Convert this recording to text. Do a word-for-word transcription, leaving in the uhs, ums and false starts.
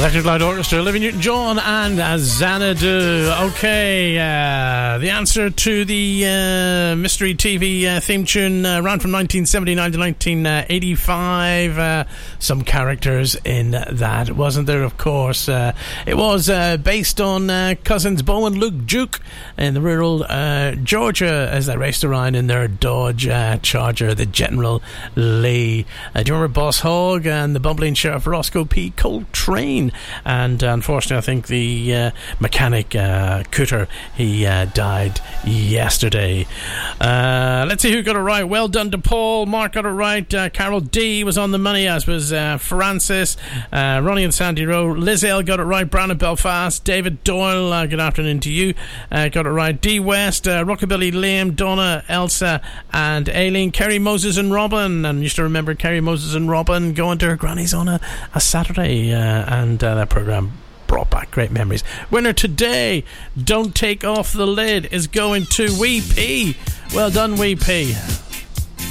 Electric Light Orchestra, Olivia Newton-John and uh, Xanadu. Okay, uh, the answer to the uh, Mystery T V uh, theme tune uh, ran from nineteen seventy-nine to nineteen eighty-five. Uh, some characters in that, wasn't there, of course. Uh, it was uh, based on uh, cousins Bo and Luke Duke in the rural uh, Georgia as they raced around in their Dodge uh, Charger, the General Lee. Uh, do you remember Boss Hogg and the bumbling Sheriff Roscoe P. Coltrane? And uh, unfortunately, I think the uh, mechanic uh, Cooter, he uh, died yesterday. Uh, let's see who got it right. Well done to Paul. Mark got it right. Uh, Carol D was on the money, as was uh, Francis. Uh, Ronnie and Sandy Rowe. Liz L got it right. Brandon Belfast. David Doyle, uh, good afternoon to you. Uh, got it right. D West, uh, Rockabilly Liam, Donna, Elsa, and Aileen. Kerry Moses and Robin. And used to remember Kerry Moses and Robin going to her granny's on a, a Saturday, uh, and uh, that programme brought back great memories. Winner today, Don't Take Off the Lid, is going to Wee P. Well done, Wee P.